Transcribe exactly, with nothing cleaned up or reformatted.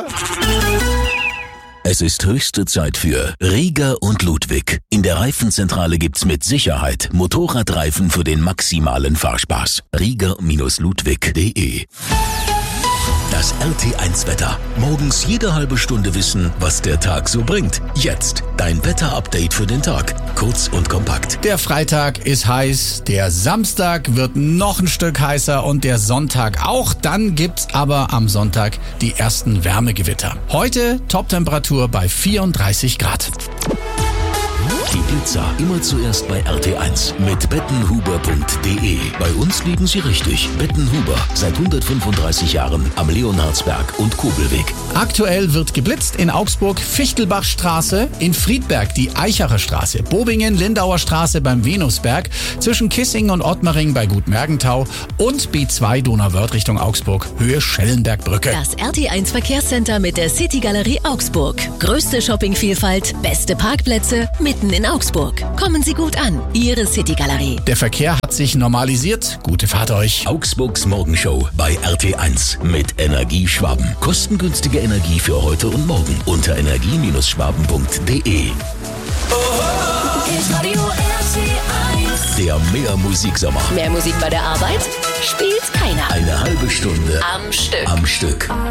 Es ist höchste Zeit für Rieger und Ludwig. In der Reifenzentrale gibt's mit Sicherheit Motorradreifen für den maximalen Fahrspaß. Rieger Ludwig punkt de. Das R T eins Wetter. Morgens jede halbe Stunde wissen, was der Tag so bringt. Jetzt dein Wetter-Update für den Tag. Kurz und kompakt. Der Freitag ist heiß, der Samstag wird noch ein Stück heißer und der Sonntag auch. Dann gibt's aber am Sonntag die ersten Wärmegewitter. Heute Toptemperatur bei vierunddreißig Grad. Die Blitzer immer zuerst bei R T eins mit bettenhuber punkt de. Bei uns liegen sie richtig. Bettenhuber, seit hundertfünfunddreißig Jahren am Leonhardsberg und Kobelweg. Aktuell wird geblitzt in Augsburg Fichtelbachstraße, in Friedberg die Eichacher Straße, Bobingen Lindauer Straße beim Venusberg, zwischen Kissingen und Ottmaring bei Gut Mergentau und B zwei Donauwörth Richtung Augsburg, Höhe Schellenbergbrücke. Das R T eins Verkehrscenter mit der City Galerie Augsburg. Größte Shoppingvielfalt, beste Parkplätze, mitten in Augsburg. Kommen Sie gut an. Ihre City Galerie. Der Verkehr hat sich normalisiert. Gute Fahrt euch. Augsburgs Morgenshow bei R T eins mit Energie Schwaben. Kostengünstige Energie für heute und morgen unter energie schwaben punkt de. Der Mehr Musiksommer. Mehr Musik bei der Arbeit? Spielt keiner. Eine halbe Stunde Am Stück. Am Stück.